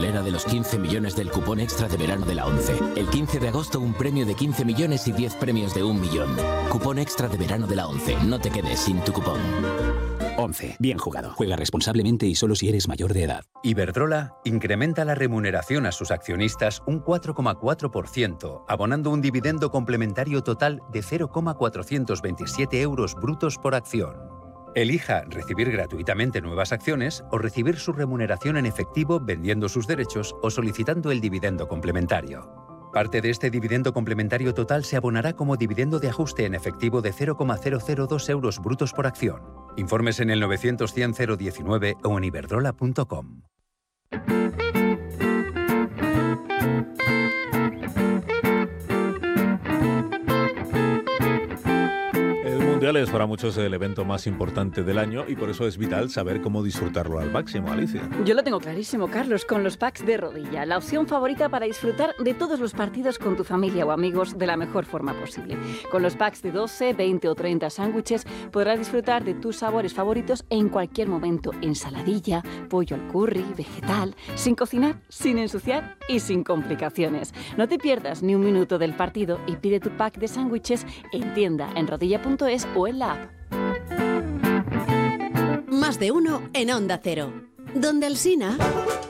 primera de los 15 millones del cupón extra de verano de la ONCE. El 15 de agosto un premio de 15 millones y 10 premios de 1 millón. Cupón extra de verano de la ONCE. No te quedes sin tu cupón. 11. Bien jugado. Juega responsablemente y solo si eres mayor de edad. Iberdrola incrementa la remuneración a sus accionistas un 4,4%, abonando un dividendo complementario total de 0,427 euros brutos por acción. Elija recibir gratuitamente nuevas acciones o recibir su remuneración en efectivo vendiendo sus derechos o solicitando el dividendo complementario. Parte de este dividendo complementario total se abonará como dividendo de ajuste en efectivo de 0,002 euros brutos por acción. Informes en el 900-100-019 o en iberdrola.com. El Mundial es para muchos el evento más importante del año y por eso es vital saber cómo disfrutarlo al máximo, Alicia. Yo lo tengo clarísimo, Carlos, con los packs de Rodilla, la opción favorita para disfrutar de todos los partidos con tu familia o amigos de la mejor forma posible. Con los packs de 12, 20 o 30 sándwiches podrás disfrutar de tus sabores favoritos en cualquier momento. Ensaladilla, pollo al curry, vegetal, sin cocinar, sin ensuciar y sin complicaciones. No te pierdas ni un minuto del partido y pide tu pack de sándwiches en tienda, en rodilla.es o en la app. Más de uno en Onda Cero. Donde Alsina.